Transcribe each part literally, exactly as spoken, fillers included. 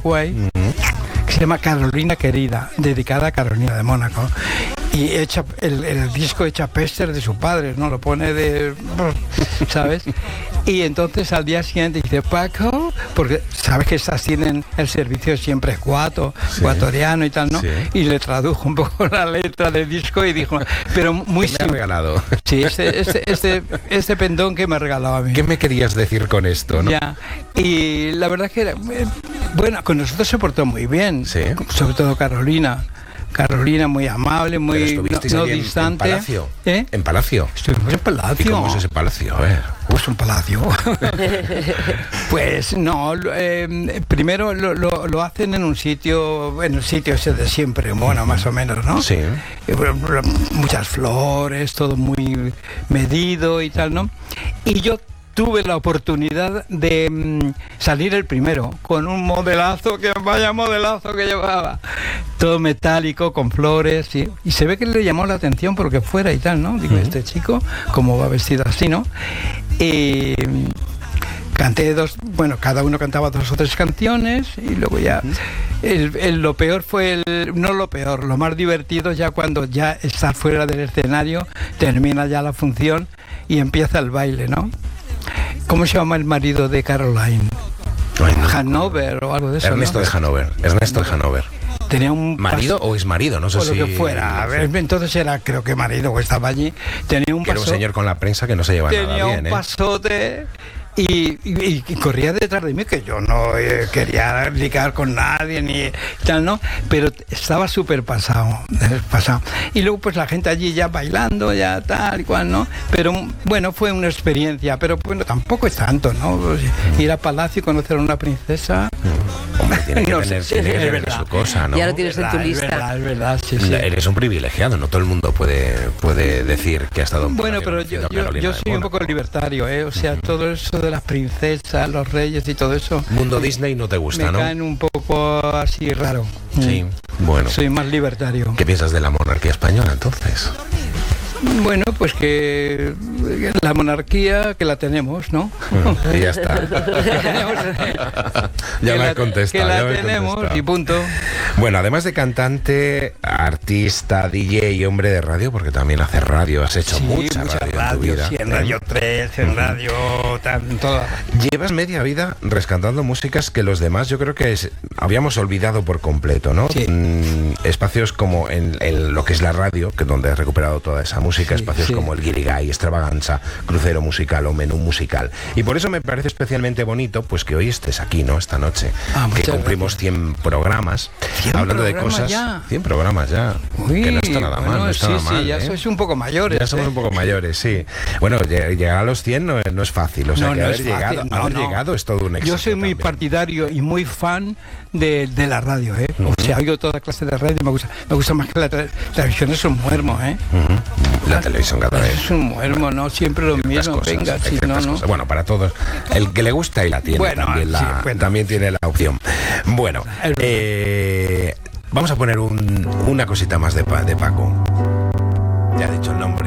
Kuwait, uh-huh. que se llama Carolina Querida, dedicada a Carolina de Mónaco. Y echa el, el disco echa pester de su padre, ¿no? Lo pone de... ¿sabes? Y entonces al día siguiente dice, Paco, porque sabes que estas tienen el servicio siempre cuato, sí. ecuatoriano y tal, ¿no? Sí. Y le tradujo un poco la letra del disco y dijo, pero muy ¿Qué me ha regalado? Sí, este, este, este, este pendón que me ha regalado a mí. ¿Qué me querías decir con esto, no? Ya, y la verdad que, era, bueno, con nosotros se portó muy bien, sí. sobre todo Carolina. Carolina muy amable, muy no, no distante. ¿En Palacio? ¿Eh? ¿En Palacio? Estuvimos en Palacio. ¿Y cómo es ese Palacio? A ver. Pues un palacio. Pues no, eh, primero lo, lo, lo hacen en un sitio, en el sitio ese de siempre, bueno, más o menos, ¿no? Sí. Muchas flores, todo muy medido y tal, ¿no? Y yo tuve la oportunidad de mm, salir el primero con un modelazo, que vaya modelazo que llevaba, todo metálico, con flores, ¿sí? Y se ve que le llamó la atención porque fuera y tal, ¿no? Digo, uh-huh. este chico, ¿cómo va vestido así, no? Y canté dos, bueno, cada uno cantaba dos o tres canciones y luego ya, uh-huh. el, el, lo peor fue, el, no lo peor, lo más divertido ya cuando ya está fuera del escenario, termina ya la función y empieza el baile, ¿no? ¿Cómo se llama el marido de Caroline? Ay, no. Hanover o algo de eso. Ernesto, ¿no? de Hanover. Ernesto de Hanover. Tenía un marido o es marido, no sé o si. lo que fuera. A ver, entonces era, creo que marido o estaba allí. Tenía un paso... Era un señor con la prensa que no se lleva nada bien. Tenía un ¿eh? pasote. Y, y, y corría detrás de mí, que yo no eh, quería ligar con nadie ni tal, ¿no? Pero estaba súper pasado, pasado. Y luego pues la gente allí ya bailando, ya tal y cual, ¿no? Pero bueno, fue una experiencia, pero bueno, tampoco es tanto, ¿no? Pues, ir a Palacio y conocer a una princesa. Hombre, tiene que no tener, sé, tiene sí, que es tener verdad. su cosa, ¿no? Ya lo tienes en tu lista. Es verdad, es verdad, sí, sí. Eres un privilegiado, no todo el mundo puede, puede decir que ha estado en Bueno, pero yo, yo, yo soy un poco libertario, ¿eh? O sea, uh-huh. todo eso de las princesas, los reyes y todo eso. Mundo Disney no te gusta, me ¿no? Me caen un poco así raro. Sí, bueno. Soy más libertario. ¿Qué piensas de la monarquía española, entonces? Bueno, pues que la monarquía que la tenemos, ¿no? Y ya está. Ya me has contestado. Que la tenemos y punto. Bueno, además de cantante, artista, D J y hombre de radio, porque también haces radio, has hecho sí, mucha, mucha radio, radio en tu vida. Sí, en Radio tres, en radio, en toda. Llevas media vida rescatando músicas que los demás yo creo que es, habíamos olvidado por completo, ¿no? Sí. Mm, espacios como en, en lo que es la radio, que es donde he recuperado toda esa música. Sí, espacios sí. como el Guirigay, Extravaganza, Crucero Musical o Menú Musical. Y por eso me parece especialmente bonito pues que hoy estés aquí, ¿no? Esta noche. Ah, que cumplimos cien programas. cien hablando de cosas. Ya. cien programas ya. Uy, que no está nada bueno, mal. No está sí, nada sí, mal, ya ¿eh? sois un poco mayores. Ya somos ¿eh? un poco mayores, sí. Bueno, llegar a los cien no, no es fácil. O sea, no, que no haber, es llegado, fácil, no, haber no. llegado es todo un éxito. Yo soy muy también. partidario y muy fan de, de la radio, ¿eh? Uh-huh. O sea, oigo toda clase de radio. Me gusta, me gusta más que la tra- televisión, es un muermo, ¿eh? Uh-huh. La televisión cada vez. Es un muermo, ¿no? Siempre lo mismo. Cosas, venga, si no, no. Cosas. Bueno, para todos. El que le gusta y la tiene bueno, también, la, sí, bueno. también tiene la opción. Bueno, eh, vamos a poner un, una cosita más de, de Paco. Ya he dicho el nombre.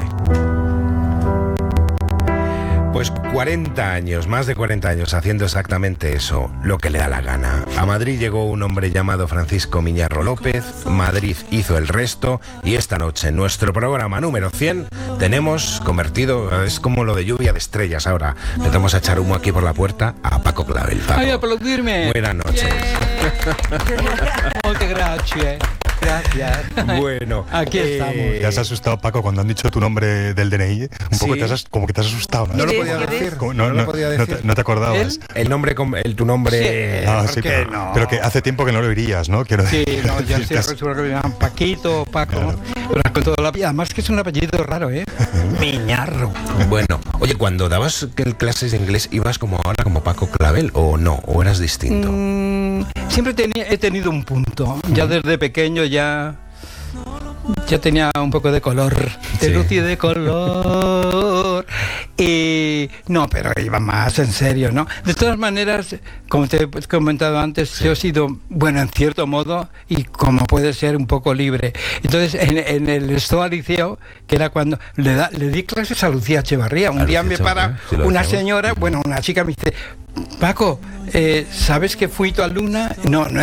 Pues cuarenta años, más de cuarenta años haciendo exactamente eso, lo que le da la gana. A Madrid llegó un hombre llamado Francisco Miñarro López, Madrid hizo el resto y esta noche en nuestro programa número cien tenemos convertido, es como lo de lluvia de estrellas ahora, le vamos a echar humo aquí por la puerta a Paco Clavel. Paco, ¡ay, aplaudirme! Buenas noches. Yeah. Muchas gracias. Gracias. Bueno, aquí eh, estamos. ¿Te has asustado, Paco, cuando han dicho tu nombre del D N I? Un poco sí. te has, como que te has asustado. No lo ¿Qué podía es? decir. Como, no, no, lo no, podía no, decir. te, no te acordabas. ¿El? El nombre, el, tu nombre. Sí. Ah, ¿por sí, qué pero, no? pero que hace tiempo que no lo oirías, ¿no? Quiero Sí, decir, no, ya te has- estoy seguro que me llaman Paquito, Paco. Claro. Pero con toda la vida. Además que es un apellido raro, ¿eh? Miñarro. Bueno, oye, cuando dabas clases de inglés, ¿ibas como ahora, como Paco Clavel, o no? ¿O eras distinto? Mm, siempre tenía, he tenido un punto. Ya desde pequeño ya... Ya tenía un poco de color, de Sí. luz y de color. Y no, pero iba más en serio, ¿no? De todas maneras, como te he comentado antes, sí. yo he sido, bueno, en cierto modo, y como puede ser, un poco libre. Entonces, en, en el Estoa Liceo, que era cuando le, da, le di clases a Lucía Echevarría. Un A día Lucía me para sí, una decíamos. señora, bueno, una chica me dice, Paco, eh, ¿sabes que fui tu alumna? No, no,